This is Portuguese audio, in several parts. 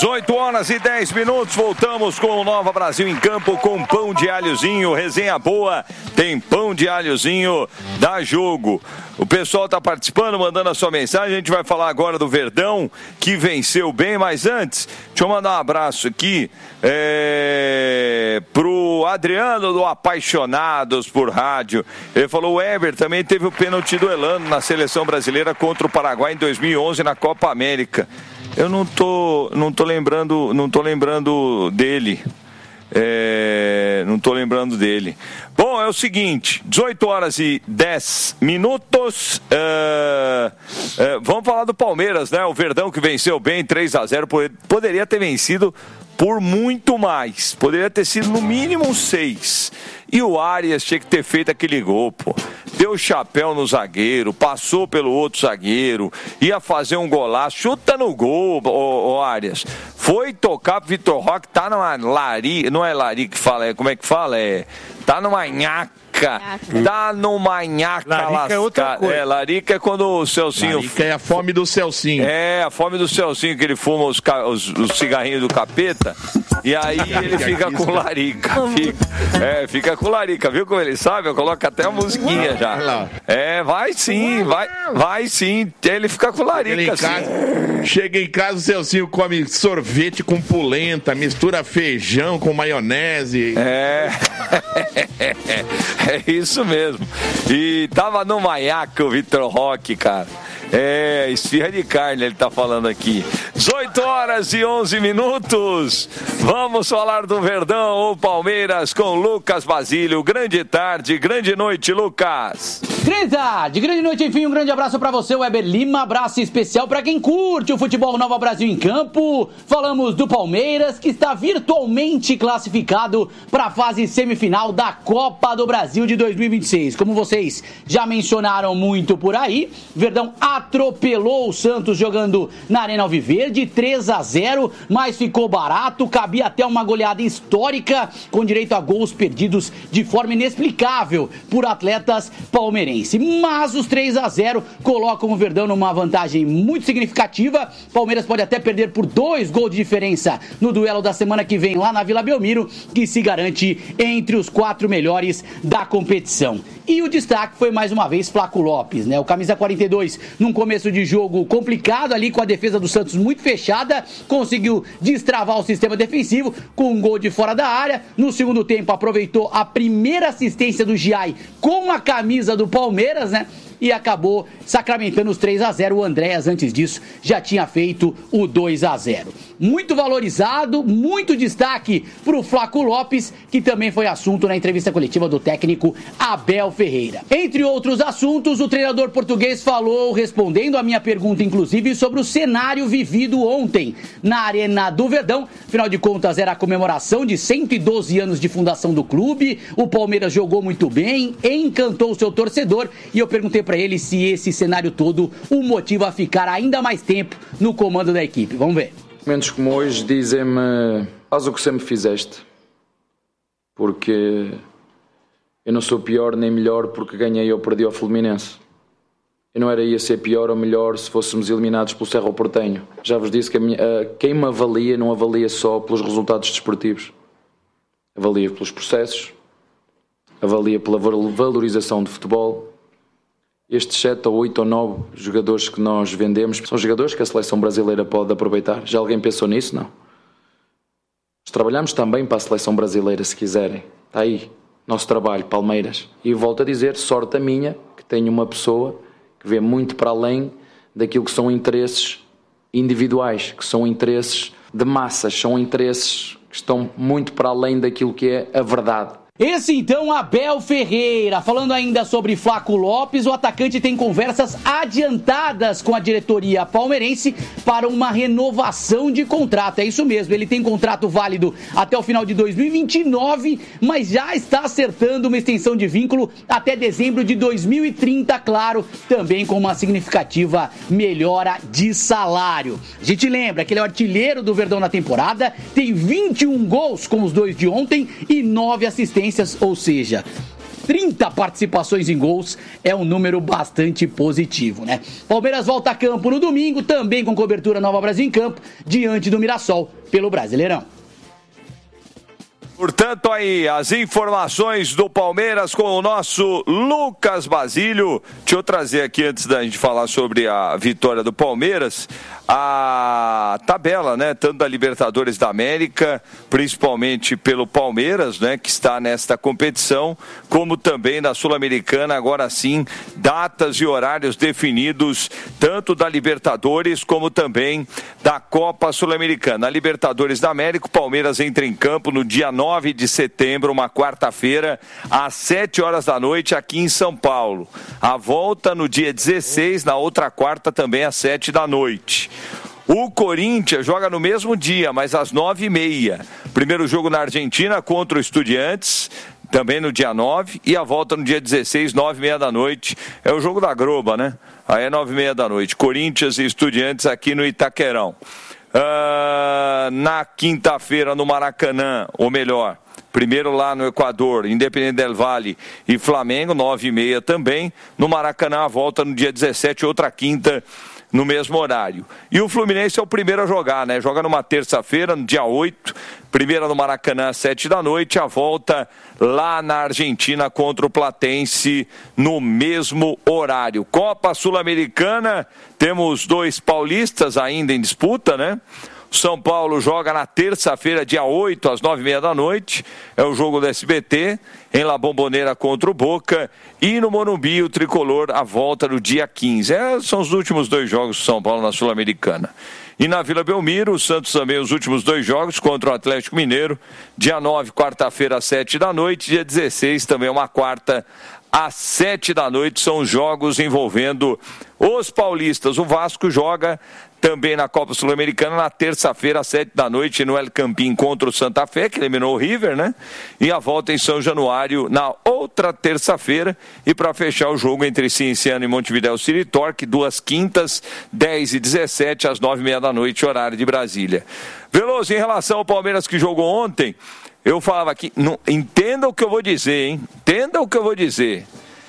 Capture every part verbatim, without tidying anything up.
dezoito horas e dez minutos, voltamos com o Nova Brasil em Campo com pão de alhozinho, resenha boa, tem pão de alhozinho, dá jogo. O pessoal está participando, mandando a sua mensagem, a gente vai falar agora do Verdão, que venceu bem, mas antes, deixa eu mandar um abraço aqui é, pro Adriano do Apaixonados por Rádio. Ele falou, o Eber também teve o pênalti do Elano na seleção brasileira contra o Paraguai em dois mil e onze na Copa América. Eu não tô, não tô lembrando, não tô lembrando dele. É, não tô lembrando dele. Bom, é o seguinte, dezoito horas e dez minutos. É, é, vamos falar do Palmeiras, né? O Verdão que venceu bem, três a zero. Poderia ter vencido por muito mais. Poderia ter sido no mínimo seis. E o Arias tinha que ter feito aquele gol, pô. Deu chapéu no zagueiro, passou pelo outro zagueiro, ia fazer um golaço, chuta no gol, ô, ô Arias. Foi tocar pro Vitor Roque, tá numa lari, não é lari que fala, é, como é que fala? É, tá numa nhaca. Tá numa nhaca larica é outra coisa. É, larica é quando o Celcinho... Larica é a fome do Celcinho. É, a fome do Celcinho, que ele fuma os, os, os cigarrinhos do capeta, e aí ele fica com larica. Fica, é, fica com larica, viu como ele sabe? Eu coloco até a musiquinha já. É, vai sim, vai, vai sim. Ele fica com larica, sim. Casa, chega em casa, o Celcinho come sorvete com polenta, mistura feijão com maionese. É... É isso mesmo. E tava no maiaca o Vitor Roque, cara. É, esfirra de carne, ele tá falando aqui. dezoito horas e onze minutos. Vamos falar do Verdão ou Palmeiras com Lucas Basílio. Grande tarde, grande noite, Lucas. Grande tarde, grande noite, enfim, um grande abraço pra você, Weber Lima. Abraço especial pra quem curte o futebol Nova Brasil em Campo. Falamos do Palmeiras, que está virtualmente classificado pra fase semifinal da Copa do Brasil de dois mil e vinte e seis. Como vocês já mencionaram muito por aí, Verdão atropelou o Santos jogando na Arena Alviverde, três a zero, mas ficou barato, cabia até uma goleada histórica, com direito a gols perdidos de forma inexplicável por atletas palmeirenses. Mas os três a zero colocam o Verdão numa vantagem muito significativa. Palmeiras pode até perder por dois gols de diferença no duelo da semana que vem lá na Vila Belmiro, que se garante entre os quatro melhores da competição. E o destaque foi mais uma vez Flaco Lopes, né? O camisa quarenta e dois, num começo de jogo complicado ali, com a defesa do Santos muito fechada, conseguiu destravar o sistema defensivo com um gol de fora da área. No segundo tempo aproveitou a primeira assistência do Giai com a camisa do Palmeiras, né? E acabou sacramentando os três a zero. O Andréas, antes disso, já tinha feito o dois a zero. Muito valorizado, muito destaque para o Flaco Lopes, que também foi assunto na entrevista coletiva do técnico Abel Ferreira. Entre outros assuntos, o treinador português falou, respondendo a minha pergunta, inclusive, sobre o cenário vivido ontem na Arena do Verdão. Afinal de contas, era a comemoração de cento e doze anos de fundação do clube. O Palmeiras jogou muito bem, encantou o seu torcedor, e eu perguntei para ele se esse cenário todo o motiva a ficar ainda mais tempo no comando da equipe. Vamos ver. Momentos como hoje dizem-me: faz o que sempre fizeste, porque eu não sou pior nem melhor porque ganhei ou perdi ao Fluminense. Eu não era ia ser pior ou melhor se fôssemos eliminados pelo Cerro Porteño. Já vos disse que a minha, a, quem me avalia não avalia só pelos resultados desportivos, avalia pelos processos, avalia pela valorização de futebol. Estes sete ou oito ou nove jogadores que nós vendemos são jogadores que a seleção brasileira pode aproveitar. Já alguém pensou nisso? Não. Nós trabalhamos também para a seleção brasileira, se quiserem. Está aí, nosso trabalho, Palmeiras. E volto a dizer, sorte a minha, que tenho uma pessoa que vê muito para além daquilo que são interesses individuais, que são interesses de massas, são interesses que estão muito para além daquilo que é a verdade. Esse então, Abel Ferreira, falando ainda sobre Flaco Lopes, o atacante tem conversas adiantadas com a diretoria palmeirense para uma renovação de contrato. É isso mesmo, ele tem contrato válido até o final de dois mil e vinte e nove, mas já está acertando uma extensão de vínculo até dezembro de dois mil e trinta, claro, também com uma significativa melhora de salário. A gente lembra que ele é o artilheiro do Verdão na temporada, tem vinte e um gols com os dois de ontem e nove assistências, ou seja, trinta participações em gols, é um número bastante positivo, né? Palmeiras volta a campo no domingo, também com cobertura Nova Brasil em Campo, diante do Mirassol, pelo Brasileirão. Portanto, aí, as informações do Palmeiras com o nosso Lucas Basílio. Deixa eu trazer aqui, antes da gente falar sobre a vitória do Palmeiras, a tabela, né, tanto da Libertadores da América, principalmente pelo Palmeiras, né, que está nesta competição, como também da Sul-Americana, agora sim, datas e horários definidos, tanto da Libertadores como também da Copa Sul-Americana. A Libertadores da América, o Palmeiras entra em campo no dia nove de setembro, uma quarta-feira, às sete horas da noite, aqui em São Paulo. A volta no dia dezesseis, na outra quarta, também às sete da noite. O Corinthians joga no mesmo dia, mas às nove e meia. Primeiro jogo na Argentina contra o Estudiantes, também no dia nove, e a volta no dia dezesseis, nove e meia da noite. É o jogo da Globo, né? Aí é nove e meia da noite. Corinthians e Estudiantes aqui no Itaquerão. Uh, na quinta-feira no Maracanã, ou melhor, primeiro lá no Equador, Independente del Valle e Flamengo, nove e meia também. No Maracanã, a volta no dia dezessete, outra quinta, no mesmo horário. E o Fluminense é o primeiro a jogar, né? Joga numa terça-feira, no dia oito, primeira no Maracanã às sete da noite, a volta lá na Argentina contra o Platense no mesmo horário. Copa Sul-Americana, temos dois paulistas ainda em disputa, né? São Paulo joga na terça-feira, dia oito, às nove e meia da noite. É o jogo do S B T, em La Bombonera contra o Boca. E no Morumbi, o Tricolor, a volta no dia quinze. É, são os últimos dois jogos do São Paulo na Sul-Americana. E na Vila Belmiro, o Santos também, os últimos dois jogos contra o Atlético Mineiro. Dia nove, quarta-feira, às sete da noite. Dia dezesseis, também uma quarta, às sete da noite. São os jogos envolvendo os paulistas. O Vasco joga também na Copa Sul-Americana, na terça-feira, às sete da noite, no El Campín contra o Santa Fé, que eliminou o River, né? E a volta em São Januário na outra terça-feira. E para fechar o jogo entre Cienciano e Montevidéu City Torque, duas quintas, dez e dezessete, às nove e meia da noite, horário de Brasília. Veloso, em relação ao Palmeiras que jogou ontem, eu falava aqui, não, entenda o que eu vou dizer, hein? Entenda o que eu vou dizer.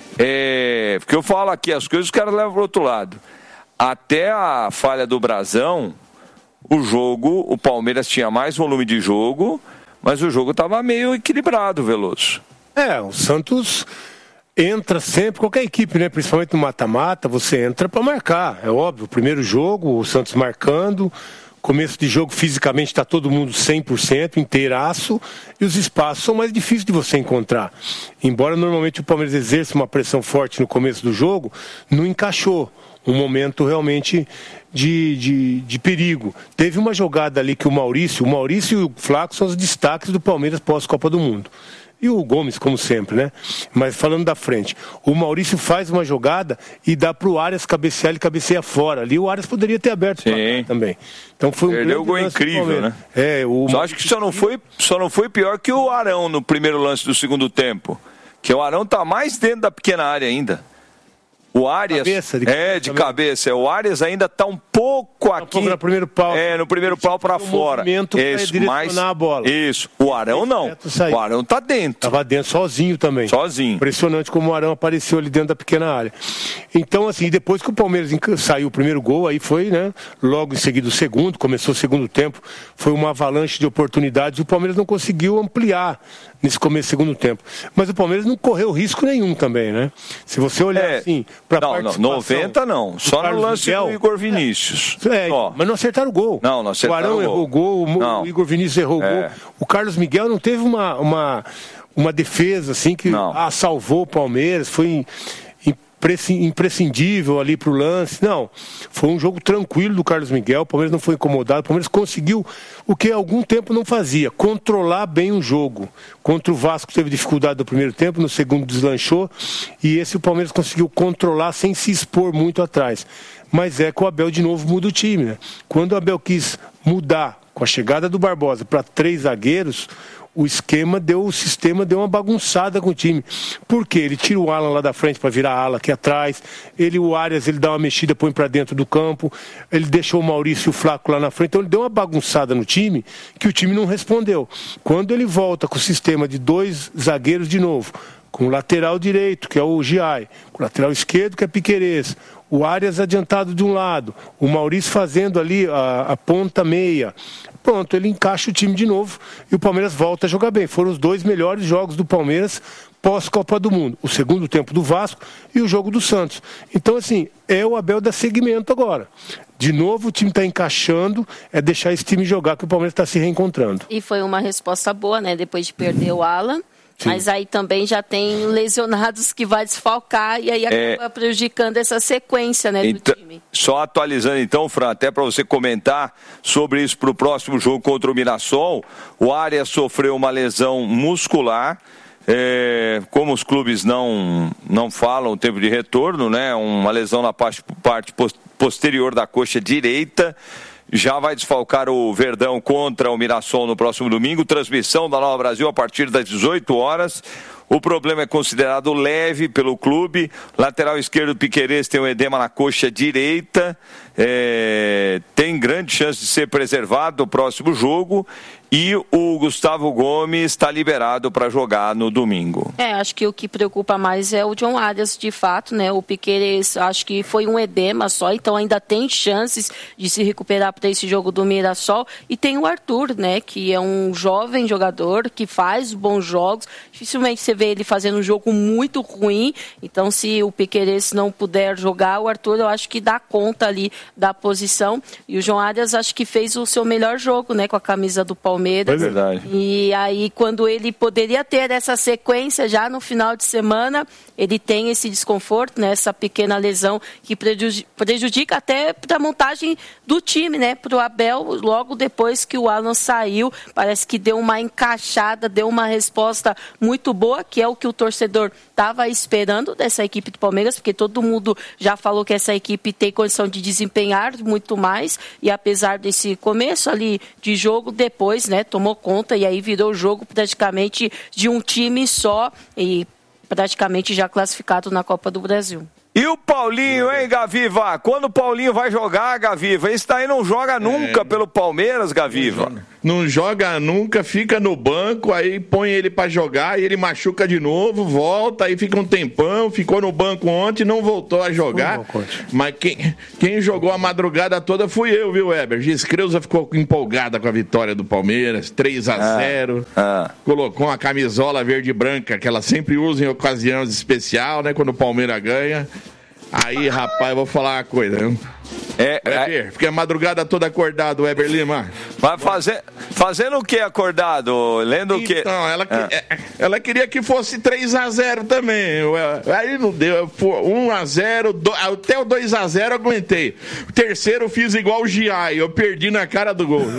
É, porque eu falo aqui as coisas, os caras levam para o outro lado. Até a falha do Brasão, o jogo, o Palmeiras tinha mais volume de jogo, mas o jogo estava meio equilibrado, Veloso. É, o Santos entra sempre, qualquer equipe, né? Principalmente no mata-mata, você entra para marcar, é óbvio. O primeiro jogo, o Santos marcando, começo de jogo fisicamente está todo mundo cem por cento, inteiraço, e os espaços são mais difíceis de você encontrar. Embora normalmente o Palmeiras exerça uma pressão forte no começo do jogo, não encaixou. Um momento realmente de, de, de perigo. Teve uma jogada ali que o Maurício, o Maurício e o Flaco são os destaques do Palmeiras pós-Copa do Mundo. E o Gomes, como sempre, né? Mas falando da frente, o Maurício faz uma jogada e dá para o Arias cabecear, ele cabeceia fora. Ali o Arias poderia ter aberto o placar também. Então foi um Perdeu o gol incrível, né? É, o só acho que só não, foi, só não foi pior que o Arão no primeiro lance do segundo tempo. Que o Arão tá mais dentro da pequena área ainda. O Arias, cabeça, de é, de também. cabeça. O Arias ainda está um pouco aqui. Um pouco no primeiro pau. É, no primeiro pau para fora. Isso, mais a bola. Isso. O Arão não. O Arão está dentro. Estava dentro sozinho também. Sozinho. Impressionante como o Arão apareceu ali dentro da pequena área. Então, assim, depois que o Palmeiras saiu o primeiro gol, aí foi, né? Logo em seguida o segundo, começou o segundo tempo. Foi uma avalanche de oportunidades e o Palmeiras não conseguiu ampliar nesse começo do segundo tempo. Mas o Palmeiras não correu risco nenhum também, né? Se você olhar é, assim para a participação... Não, noventa não. Só no lance Miguel, do Igor Vinícius. É, é, mas não acertaram o gol. Não, não acertaram o gol. O Arão errou o gol, o, não. o Igor Vinícius errou é. o gol. O Carlos Miguel não teve uma, uma, uma defesa assim que ah, salvou o Palmeiras, foi imprescindível ali para o lance. Não, foi um jogo tranquilo do Carlos Miguel, o Palmeiras não foi incomodado, o Palmeiras conseguiu o que há algum tempo não fazia, controlar bem o jogo. Contra o Vasco teve dificuldade no primeiro tempo, no segundo deslanchou, e esse o Palmeiras conseguiu controlar sem se expor muito atrás. Mas é que o Abel de novo muda o time, né? Quando o Abel quis mudar com a chegada do Barbosa para três zagueiros, o esquema deu, o sistema deu uma bagunçada com o time. Por quê? Ele tira o Alan lá da frente para virar a ala aqui atrás, ele, o Arias, ele dá uma mexida, põe para dentro do campo, ele deixou o Maurício e o Flaco lá na frente, então ele deu uma bagunçada no time que o time não respondeu. Quando ele volta com o sistema de dois zagueiros de novo, com o lateral direito, que é o Giai, com o lateral esquerdo, que é Piquerez, o Arias adiantado de um lado, o Maurício fazendo ali a, a ponta meia. Pronto, ele encaixa o time de novo e o Palmeiras volta a jogar bem. Foram os dois melhores jogos do Palmeiras pós-Copa do Mundo. O segundo tempo do Vasco e o jogo do Santos. Então, assim, é o Abel dar seguimento agora. De novo, o time está encaixando, é deixar esse time jogar, que o Palmeiras está se reencontrando. E foi uma resposta boa, né? Depois de perder o Alan. Sim. Mas aí também já tem lesionados que vai desfalcar e aí acaba é... prejudicando essa sequência, né, então, do time. Só atualizando então, Fran, até para você comentar sobre isso para o próximo jogo contra o Mirassol, o Arias sofreu uma lesão muscular, é, como os clubes não, não falam o tempo de retorno, né, uma lesão na parte, parte posterior da coxa direita. Já vai desfalcar o Verdão contra o Mirassol no próximo domingo. Transmissão da Nova Brasil a partir das dezoito horas. O problema é considerado leve pelo clube. Lateral esquerdo, Piquerez, tem um edema na coxa direita. É, tem grande chance de ser preservado no próximo jogo. E o Gustavo Gomes está liberado para jogar no domingo. É, acho que o que preocupa mais é o John Arias, de fato, né? O Piquerez, acho que foi um edema só, então ainda tem chances de se recuperar para esse jogo do Mirassol. E tem o Arthur, né? Que é um jovem jogador que faz bons jogos. Dificilmente você vê ele fazendo um jogo muito ruim. Então, se o Piquerez não puder jogar, o Arthur, eu acho que dá conta ali da posição. E o John Arias, acho que fez o seu melhor jogo, né? Com a camisa do Palmeiras. É verdade. E aí, quando ele poderia ter essa sequência já no final de semana, ele tem esse desconforto, né? Essa pequena lesão que prejudica até para a montagem do time, né? Para o Abel, logo depois que o Alan saiu, parece que deu uma encaixada, deu uma resposta muito boa, que é o que o torcedor estava esperando dessa equipe do Palmeiras, porque todo mundo já falou que essa equipe tem condição de desempenhar muito mais, e apesar desse começo ali de jogo, depois, né, tomou conta e aí virou o jogo praticamente de um time só e praticamente já classificado na Copa do Brasil. E o Paulinho, hein, Gaviva? Quando o Paulinho vai jogar, Gaviva? Esse daí não joga nunca é, pelo Palmeiras, Gaviva. Não joga nunca, fica no banco, aí põe ele pra jogar e ele machuca de novo, volta, aí fica um tempão, ficou no banco ontem, não voltou a jogar. Mas quem, quem jogou a madrugada toda fui eu, viu, Weber? Giscreuza ficou empolgada com a vitória do Palmeiras, três a zero. Ah, ah. Colocou uma camisola verde e branca, que ela sempre usa em ocasiões especiais, né, quando o Palmeiras ganha. Aí, rapaz, eu vou falar uma coisa, viu? É, Weber, é... fiquei a madrugada toda acordado, Weber Lima. Mas fazer, fazendo o que acordado? Lendo o que? Não, ela, é. ela queria que fosse três a zero também. Aí não deu. um a zero, até o dois a zero eu aguentei. O terceiro eu fiz igual o Giai, eu perdi na cara do gol.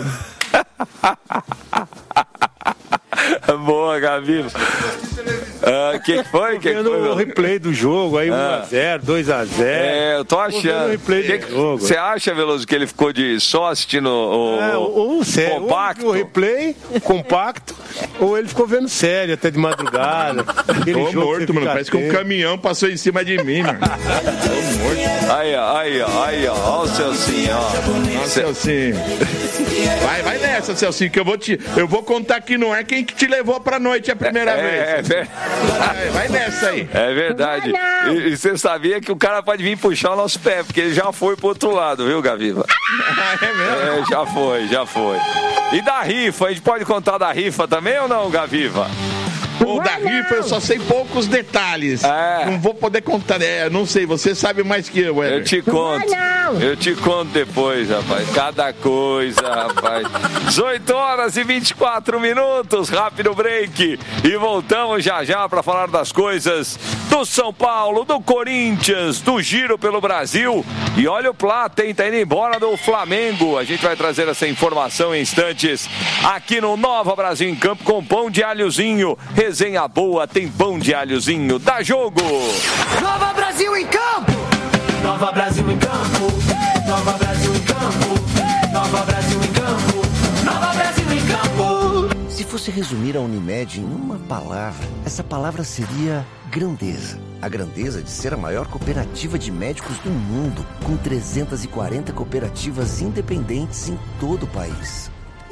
Boa, Gavi. O uh, que foi? Que vendo foi, o replay do jogo, aí um a zero, dois a zero. É, eu tô achando. Você acha, Veloso, que ele ficou de só assistindo o, é, ou sério, compacto? Ou o replay compacto, ou ele ficou vendo sério até de madrugada. Tô morto, mano. Parece que um caminhão passou em cima de mim, mano. Tô morto. Aí, ó, aí, ó, aí, ó. Ó o Celcinho, ó. Ó o Celcinho. Vai, vai nessa, Celcinho, que eu vou te. Eu vou contar que não é quem que te levou pra noite a primeira é, vez. É, é, vai, vai nessa aí. É verdade. E, e você sabia que o cara pode vir puxar o nosso pé, porque ele já foi pro outro lado, viu, Gaviva? É mesmo? É, já foi, já foi. E da rifa, a gente pode contar da rifa também ou não, Gaviva? O da rifa eu só sei poucos detalhes. É. Não vou poder contar. É, não sei, você sabe mais que eu, Weber. Eu te conto. Eu te conto depois, rapaz. Cada coisa, rapaz. dezoito horas e vinte e quatro minutos. Rápido break. E voltamos já já para falar das coisas do São Paulo, do Corinthians, do Giro pelo Brasil. E olha o Plata, hein? Tá indo embora do Flamengo. A gente vai trazer essa informação em instantes aqui no Nova Brasil em Campo com pão de alhozinho. Resenha boa, tem pão de alhozinho. Dá jogo! Nova Brasil em Campo! Nova Brasil em Campo! Nova Brasil em Campo! Nova Brasil em Campo! Nova Brasil em Campo! Se fosse resumir a Unimed em uma palavra, essa palavra seria grandeza. A grandeza de ser a maior cooperativa de médicos do mundo, com trezentas e quarenta cooperativas independentes em todo o país.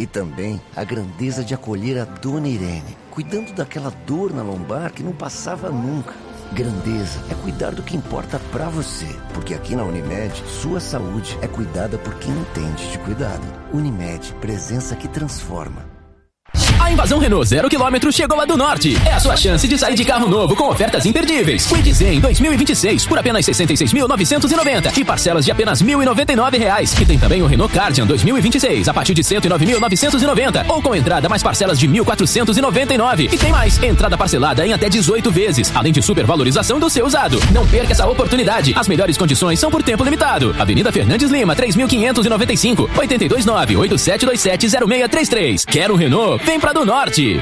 E também a grandeza de acolher a Dona Irene, cuidando daquela dor na lombar que não passava nunca. Grandeza é cuidar do que importa pra você, porque aqui na Unimed, sua saúde é cuidada por quem entende de cuidado. Unimed, presença que transforma. A invasão Renault zero quilômetro chegou a do Norte. É a sua chance de sair de carro novo com ofertas imperdíveis. Kwid Zen dois mil e vinte e seis por apenas sessenta e seis mil novecentos e noventa e parcelas de apenas mil e noventa e nove reais. E tem também o Renault Cardian dois mil e vinte e seis a partir de cento e nove mil novecentos e noventa ou com entrada mais parcelas de mil quatrocentos e noventa e nove. E tem mais, entrada parcelada em até dezoito vezes, além de supervalorização do seu usado. Não perca essa oportunidade. As melhores condições são por tempo limitado. Avenida Fernandes Lima, três mil quinhentos e noventa e cinco, oito dois nove, oito sete dois sete, zero seis três três. Quer um Renault? Vem pra do Norte.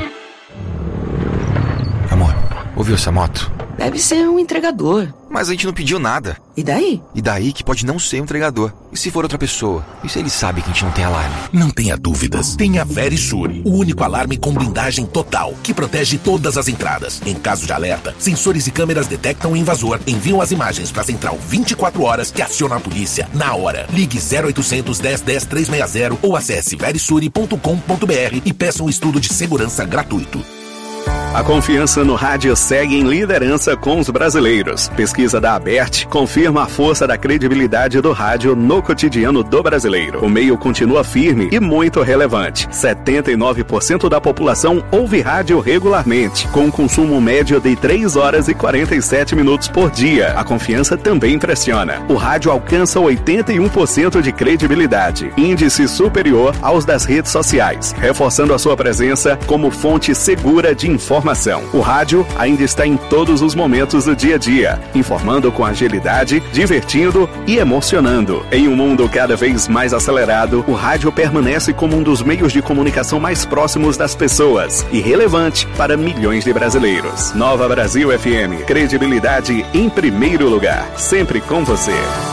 Amor, ouviu essa moto? Deve ser um entregador. Mas a gente não pediu nada. E daí? E daí que pode não ser um entregador. E se for outra pessoa? E se ele sabe que a gente não tem alarme? Não tenha dúvidas. Tenha Verisure, o único alarme com blindagem total, que protege todas as entradas. Em caso de alerta, sensores e câmeras detectam o invasor, enviam as imagens para a central vinte e quatro horas que aciona a polícia na hora. Ligue zero oitocentos, dez, dez, trezentos e sessenta ou acesse verisure ponto com ponto br e peça um estudo de segurança gratuito. A confiança no rádio segue em liderança com os brasileiros. Pesquisa da Abert confirma a força da credibilidade do rádio no cotidiano do brasileiro. O meio continua firme e muito relevante. setenta e nove por cento da população ouve rádio regularmente, com um consumo médio de três horas e quarenta e sete minutos por dia. A confiança também impressiona. O rádio alcança oitenta e um por cento de credibilidade, índice superior aos das redes sociais, reforçando a sua presença como fonte segura de informação. O rádio ainda está em todos os momentos do dia a dia, informando com agilidade, divertindo e emocionando. Em um mundo cada vez mais acelerado, o rádio permanece como um dos meios de comunicação mais próximos das pessoas e relevante para milhões de brasileiros. Nova Brasil F M, credibilidade em primeiro lugar, sempre com você.